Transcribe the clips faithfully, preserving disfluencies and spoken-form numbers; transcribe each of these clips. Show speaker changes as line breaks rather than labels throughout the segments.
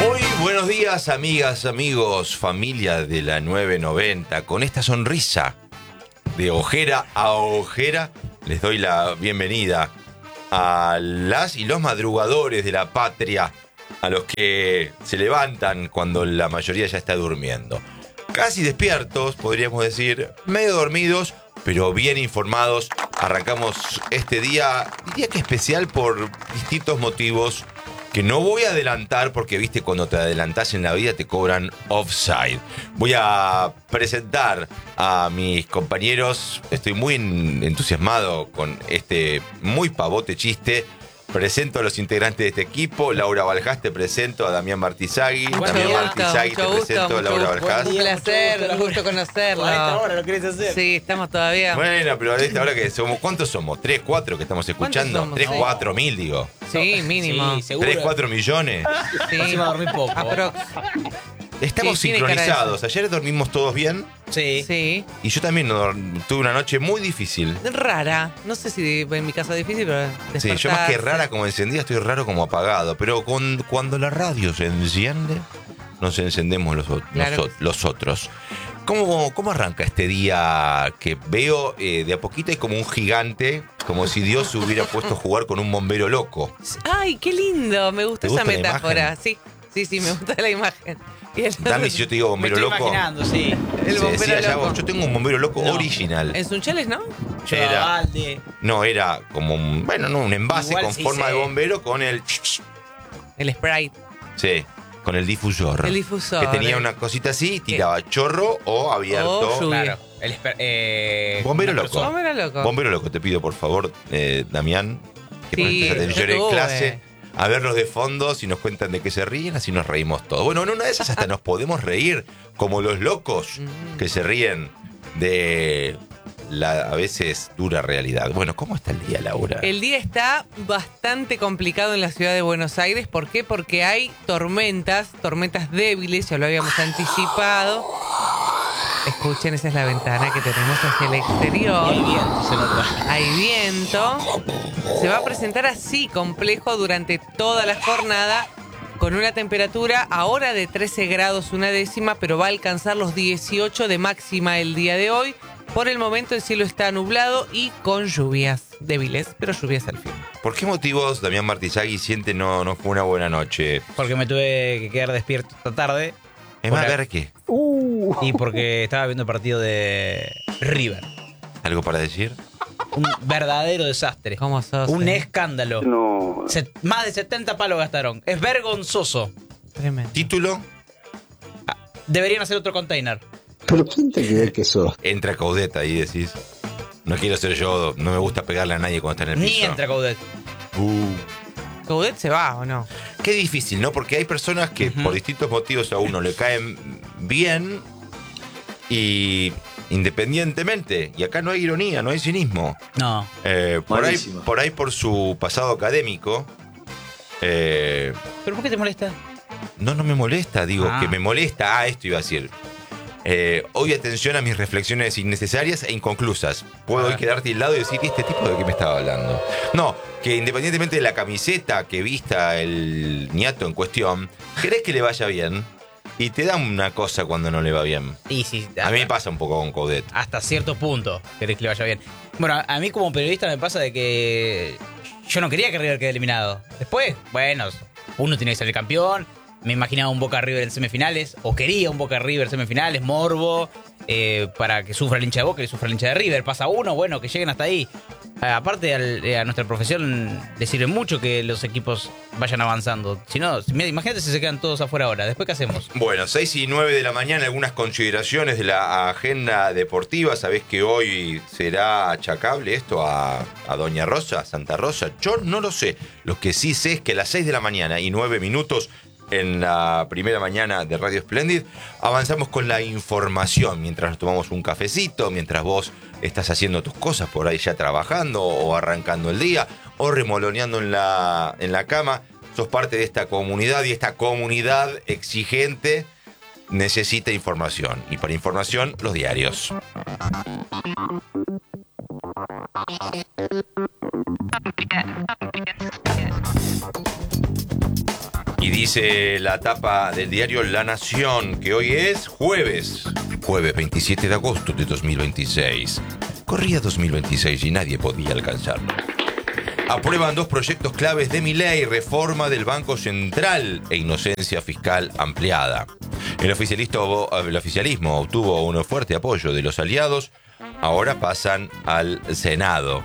Muy buenos días, amigas, amigos, familia de la nueve noventa. Con esta sonrisa de ojera a ojera, les doy la bienvenida a las y los madrugadores de la patria, a los que se levantan cuando la mayoría ya está durmiendo. Casi despiertos, podríamos decir, medio dormidos, pero bien informados. Arrancamos este día, diría que especial por distintos motivos que no voy a adelantar porque, viste, cuando te adelantás en la vida te cobran offside. Voy a presentar a mis compañeros. Estoy muy entusiasmado con este muy pavote chiste. Presento a los integrantes de este equipo. Laura Baljás, te presento a Damián Martizagui.
Mucho
Damián
gusto,
Martizagui,
mucho
te
gusto,
presento a
mucho
Laura
gusto.
Baljás.
Un placer, un gusto conocerlo.
A esta hora lo querés hacer.
Sí, estamos todavía.
Bueno, pero a esta hora que somos, ¿cuántos somos? ¿Tres, cuatro que estamos escuchando?
somos?
¿Tres,
Sí.
cuatro mil, digo?
Sí, mínimo.
Sí, seguro.
¿Tres, cuatro millones?
Sí.
Encima dormí poco.
Aprox.
Estamos
Sí, tiene cara de
sincronizados. Ayer dormimos todos bien
Sí.
Sí.
y yo también no dorm- tuve una noche muy difícil.
Rara. No sé si en mi caso es difícil, pero.
Sí, yo más que
despertarse.
rara como encendida, estoy raro como apagado. Pero con, cuando la radio se enciende, nos encendemos los, o-
Claro.
los, o- los otros. ¿Cómo, ¿Cómo arranca este día que veo eh, de a poquito hay como un gigante, como si Dios se hubiera puesto a jugar con un bombero loco?
Ay, qué lindo. Me gustó
¿Te
esa
gusta la
metáfora.
imagen?
Sí, sí, sí, me gusta la imagen. Y el-
Dami, si yo te digo
Me
bombero
estoy
loco.
imaginando, sí.
El
se
bombero
decía ya,
loco.
yo tengo un bombero loco
No.
original.
En Sunchales, ¿no?
Era-
Chavalde.
No, era como un, bueno, no, un envase
Igual
con
sí
forma
sé.
de bombero con el...
El Sprite.
Sí, con el difusor.
El difusor.
Que tenía una cosita así, tiraba chorro o abierto.
O lluvia.
Claro. El esper- eh,
Bombero
una
loco.
persona.
Bombero loco.
Bombero loco, te pido por favor, eh, Damián, que
Sí,
prestes atención
yo
en
tuve.
clase, a verlos de fondo, si nos cuentan de qué se ríen, así nos reímos todos. Bueno, en una de esas hasta nos podemos reír, como los locos
Mm.
que se ríen de la a veces dura realidad. Bueno, ¿cómo está el día, Laura?
El día está bastante complicado en la ciudad de Buenos Aires. ¿Por qué? Porque hay tormentas, tormentas débiles, ya lo habíamos anticipado. Escuchen, esa es la ventana que tenemos hacia el
Y
exterior.
hay viento, se nota.
Hay viento. Se va a presentar así complejo durante toda la jornada, con una temperatura ahora de trece grados una décima, pero va a alcanzar los dieciocho de máxima el día de hoy. Por el momento el cielo está nublado y con lluvias débiles, pero lluvias al fin.
¿Por qué motivos Damián Martizagui siente no, no fue una buena noche?
Porque me tuve que quedar despierto esta tarde.
Es más, a
Hola.
ver qué.
Y porque estaba viendo el partido de River.
¿Algo para decir?
Un verdadero desastre.
¿Cómo sos?
Un
eh?
escándalo.
No.
Se- más de setenta palos gastaron. Es vergonzoso.
Tremendo.
Título,
Deberían hacer otro container.
¿Pero quién te cree que sos?
entra Caudeta ahí y decís, no quiero ser yo, no me gusta pegarle a nadie cuando está en el piso.
Ni entra Coudet.
Uh.
¿Coudet se va o no?
Qué difícil, ¿no? Porque hay personas que
Ujú.
por distintos motivos a uno le caen bien y independientemente, y acá no hay ironía, no hay cinismo,
No.
eh, por, ahí,
Malísimo.
por ahí por su pasado académico, eh,
¿Pero por qué te molesta?
no, no me molesta, digo,
Ah.
que me molesta, ah, esto iba a decir. Eh, hoy atención a mis reflexiones innecesarias e inconclusas. Puedo
Ah.
hoy quedarte al lado y decir, ¿y este tipo de qué me estaba hablando? No, que independientemente de la camiseta que vista el niato en cuestión, querés que le vaya bien y te da una cosa cuando no le va bien.
Y sí,
A mí me pasa un poco con Coudet.
hasta cierto punto querés que le vaya bien. Bueno, a- a mí como periodista me pasa de que yo no quería que River quede eliminado. Después, bueno, uno tiene que ser el campeón. Me imaginaba un Boca River en semifinales, o quería un Boca River en semifinales, morbo, eh, para que sufra el hincha de Boca y sufra el hincha de River. Pasa uno, bueno, que lleguen hasta ahí. Eh, aparte, al- eh, a nuestra profesión le sirve mucho que los equipos vayan avanzando. Si no, si- mira, imagínate si se quedan todos afuera ahora. ¿Después qué hacemos?
Bueno, seis y nueve de la mañana, algunas consideraciones de la agenda deportiva. Sabés que hoy será achacable esto a, a Doña Rosa, Santa Rosa. Yo no lo sé. Lo que sí sé es que a las seis de la mañana y nueve minutos en la primera mañana de Radio Splendid avanzamos con la información mientras nos tomamos un cafecito, mientras vos estás haciendo tus cosas por ahí ya trabajando o arrancando el día o remoloneando en la, en la cama. Sos parte de esta comunidad y esta comunidad exigente necesita información. Y para información, los diarios. Y dice la tapa del diario La Nación, que hoy es jueves, jueves veintisiete de agosto de dos mil veintiséis. Corría dos mil veintiséis y nadie podía alcanzarlo. Aprueban dos proyectos claves de Milei: reforma del Banco Central e inocencia fiscal ampliada. El, el oficialismo obtuvo un fuerte apoyo de los aliados. Ahora pasan al Senado.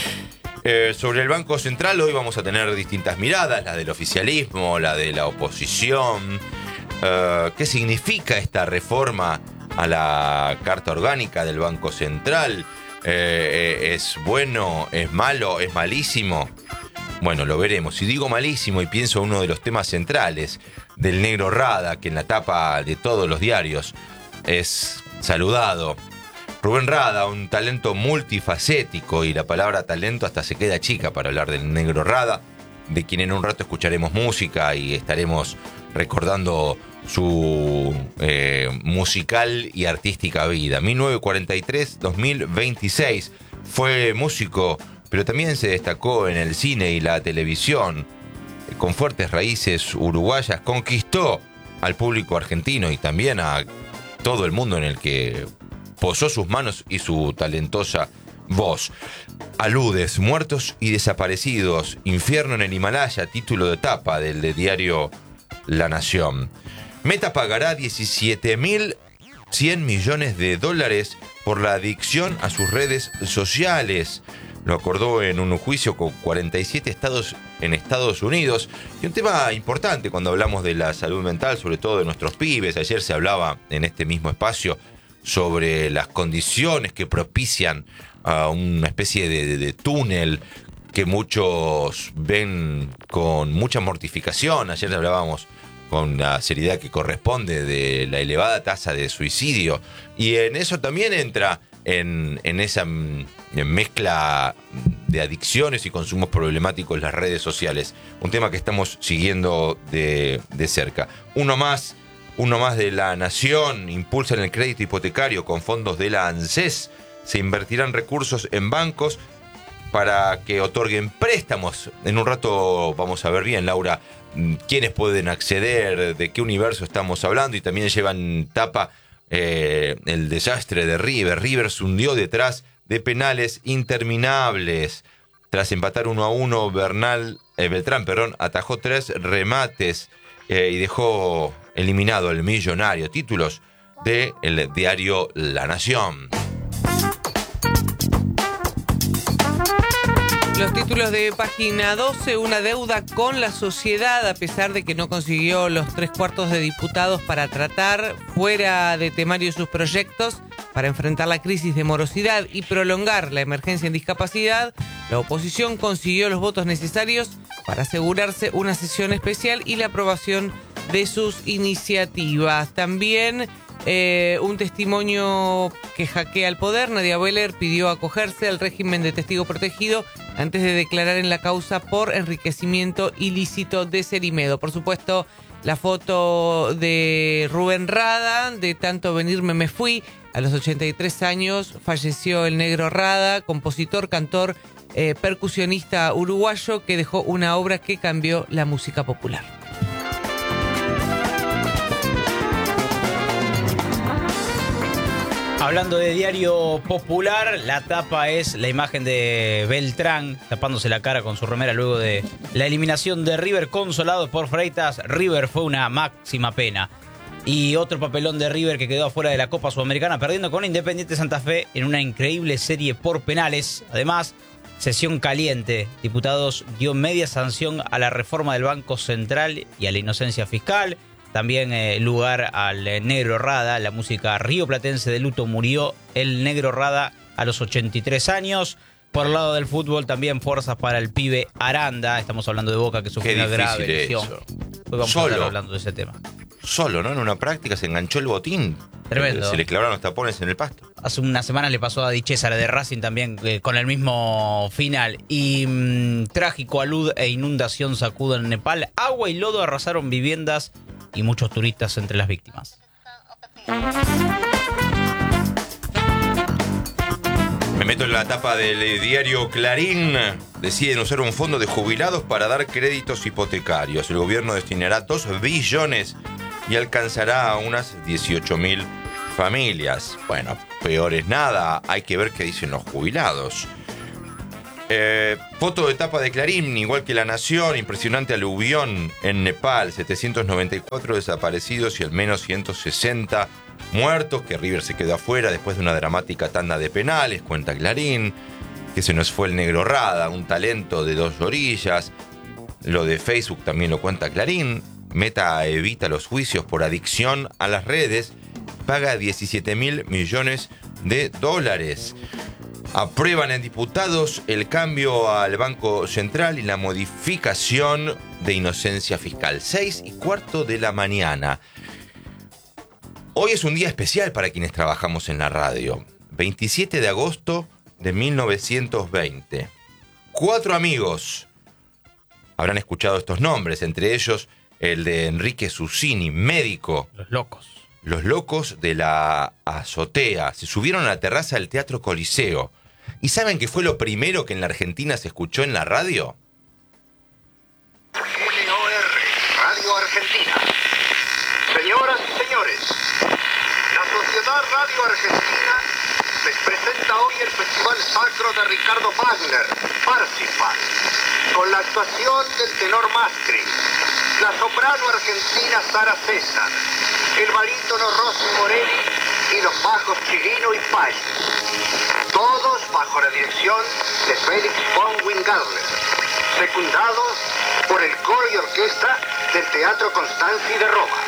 Eh, sobre el Banco Central hoy vamos a tener distintas miradas, la del oficialismo, la de la oposición. Eh, ¿Qué significa esta reforma a la Carta Orgánica del Banco Central? Eh, ¿Es bueno? ¿Es malo? ¿Es malísimo? Bueno, lo veremos. Si digo malísimo y pienso en uno de los temas centrales del Negro Rada, que en la tapa de todos los diarios es saludado. Rubén Rada, un talento multifacético, y la palabra talento hasta se queda chica para hablar del Negro Rada, de quien en un rato escucharemos música y estaremos recordando su eh, musical y artística vida. mil novecientos cuarenta y tres a dos mil veintiséis fue músico, pero también se destacó en el cine y la televisión. Con fuertes raíces uruguayas, conquistó al público argentino y también a todo el mundo en el que posó sus manos y su talentosa voz. Aludes, muertos y desaparecidos, infierno en el Himalaya, título de tapa del de diario La Nación. Meta pagará diecisiete mil cien millones de dólares por la adicción a sus redes sociales. Lo acordó en un juicio con cuarenta y siete estados en Estados Unidos. Y un tema importante cuando hablamos de la salud mental, sobre todo de nuestros pibes. Ayer se hablaba en este mismo espacio sobre las condiciones que propician a una especie de, de, de túnel que muchos ven con mucha mortificación. Ayer hablábamos con la seriedad que corresponde de la elevada tasa de suicidio. Y en eso también entra en, en esa en mezcla de adicciones y consumos problemáticos las redes sociales. Un tema que estamos siguiendo de, de cerca. Uno más. Uno más de La Nación: impulsan el crédito hipotecario con fondos de la ANSES. Se invertirán recursos en bancos para que otorguen préstamos. En un rato vamos a ver bien, Laura, quiénes pueden acceder, de qué universo estamos hablando. Y también llevan tapa eh, el desastre de River. River se hundió detrás de penales interminables. Tras empatar uno a uno, Bernal, eh, Beltrán perdón, atajó tres remates eh, y dejó eliminado el Millonario. Títulos del diario La Nación.
Los títulos de página doce: una deuda con la sociedad, a pesar de que no consiguió los tres cuartos de diputados para tratar fuera de temario sus proyectos para enfrentar la crisis de morosidad y prolongar la emergencia en discapacidad. La oposición consiguió los votos necesarios para asegurarse una sesión especial y la aprobación de sus iniciativas. También eh, un testimonio que hackea el poder. Nadia Boehler pidió acogerse al régimen de testigo protegido antes de declarar en la causa por enriquecimiento ilícito de Cerimedo. Por supuesto, la foto de Rubén Rada, de tanto venirme me fui. A los ochenta y tres años falleció el Negro Rada, compositor, cantor, eh, percusionista uruguayo que dejó una obra que cambió la música popular.
Hablando de diario popular, la tapa es la imagen de Beltrán tapándose la cara con su remera luego de la eliminación de River. Consolado por Freitas, River fue una máxima pena. Y otro papelón de River que quedó afuera de la Copa Sudamericana, perdiendo con Independiente Santa Fe en una increíble serie por penales. Además, sesión caliente. Diputados dio media sanción a la reforma del Banco Central y a la inocencia fiscal. También eh, lugar al eh, Negro Rada. La música rioplatense de luto. Murió el Negro Rada a los ochenta y tres años. Por el lado del fútbol, también fuerzas para el pibe Aranda. Estamos hablando de Boca, que sufrió una grave lesión. Hoy vamos Solo. a estar hablando de ese tema.
Solo, ¿no? En una práctica se enganchó el botín.
Tremendo.
Se le clavaron los tapones en el pasto.
Hace una semana le pasó a Di César de Racing también, eh, con el mismo final. Y mmm, trágico alud e inundación sacuden en Nepal. Agua y lodo arrasaron viviendas y muchos turistas entre las víctimas.
Me meto Esto es la tapa del diario Clarín. Deciden usar un fondo de jubilados para dar créditos hipotecarios. El gobierno destinará dos billones y alcanzará a unas dieciocho mil familias. Bueno, peor es nada. Hay que ver qué dicen los jubilados. Eh, foto de tapa de Clarín, igual que La Nación. Impresionante aluvión en Nepal. setecientos noventa y cuatro desaparecidos y al menos ciento sesenta muertos, que River se quedó afuera después de una dramática tanda de penales, cuenta Clarín, que se nos fue el Negro Rada, un talento de dos orillas. Lo de Facebook también lo cuenta Clarín. Meta evita los juicios por adicción a las redes, paga diecisiete mil millones de dólares. Aprueban en diputados el cambio al Banco Central y la modificación de inocencia fiscal. Seis y cuarto de la mañana. Hoy es un día especial para quienes trabajamos en la radio. veintisiete de agosto de mil novecientos veinte. Cuatro amigos habrán escuchado estos nombres, entre ellos el de Enrique Susini, médico.
Los locos.
Los locos de la azotea. Se subieron a la terraza del Teatro Coliseo. ¿Y saben qué fue lo primero que en la Argentina se escuchó en la radio?
N O R, Radio Argentina. Señoras y señores, la Sociedad Radio Argentina les presenta hoy el Festival Sacro de Ricardo Wagner, Parsifal, con la actuación del tenor Mastri, la soprano argentina Sara César, el barítono Rossi Morelli y los bajos Chirino y Pay. Todos bajo la dirección de Félix von Wingardner, secundados por el coro y orquesta del Teatro Constanzi de Roma.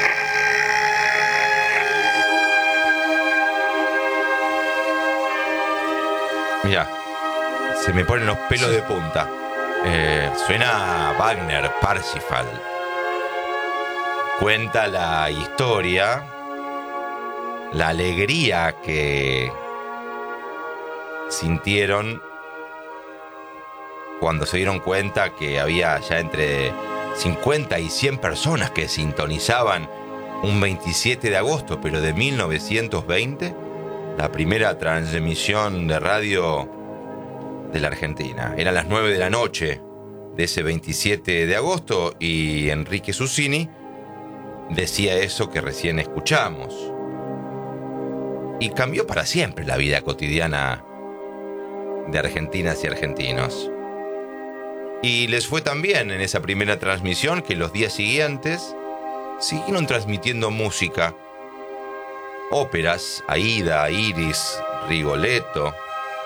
Mirá, se me ponen los pelos de punta. Eh, suena Wagner, Parsifal. Cuenta la historia, la alegría que sintieron cuando se dieron cuenta que había ya entre cincuenta y cien personas que sintonizaban un veintisiete de agosto, pero de mil novecientos veinte, la primera transmisión de radio de la Argentina. Eran las nueve de la noche de ese veintisiete de agosto y Enrique Susini decía eso que recién escuchamos. Y cambió para siempre la vida cotidiana de argentinas y argentinos. Y les fue tan bien en esa primera transmisión que los días siguientes siguieron transmitiendo música. Óperas, Aida, Iris, Rigoletto.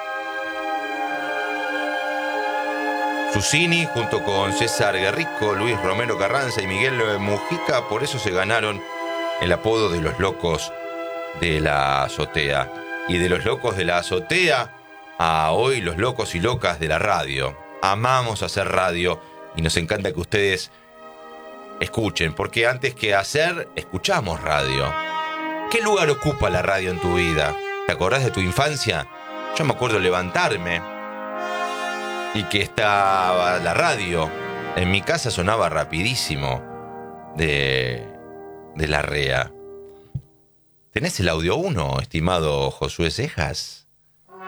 Susini, junto con César Guerrico, Luis Romero Carranza y Miguel Mujica, por eso se ganaron el apodo de los locos de la azotea. Y de los locos de la azotea a hoy los locos y locas de la radio. Amamos hacer radio y nos encanta que ustedes escuchen, porque antes que hacer, escuchamos radio. ¿Qué lugar ocupa la radio en tu vida? ¿Te acordás de tu infancia? Yo me acuerdo levantarme y que estaba la radio. En mi casa sonaba rapidísimo de, de la R E A. ¿Tenés el audio uno, estimado Josué Cejas?